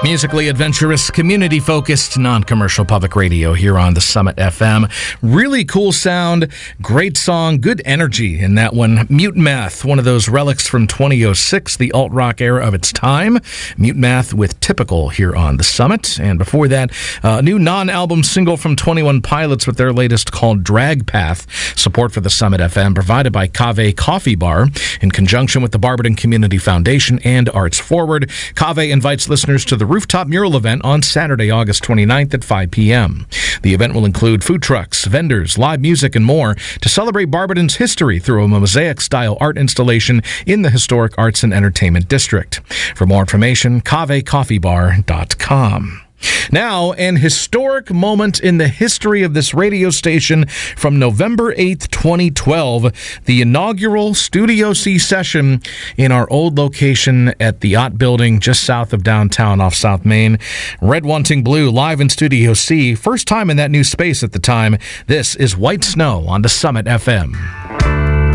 Musically adventurous, community-focused, non-commercial public radio here on the Summit FM. Really cool sound, great song, good energy in that one. Mute Math, one of those relics from 2006, the alt-rock era of its time. Mute Math with Typical here on the Summit. And before that, a new non-album single from 21 Pilots with their latest called Drag Path. Support for the Summit FM provided by Cave Coffee Bar in conjunction with the Barberton Community Foundation and Arts Forward. Cave invites listeners to the rooftop mural event on Saturday, August 29th at 5 p.m. The event will include food trucks, vendors, live music, and more to celebrate Barberton's history through a mosaic-style art installation in the Historic Arts and Entertainment District. For more information, cavecoffeebar.com. Now, an historic moment in the history of this radio station from November 8th, 2012, the inaugural Studio C session in our old location at the Ott Building just south of downtown off South Main. Red Wanting Blue live in Studio C. First time in that new space at the time. This is White Snow on the Summit FM.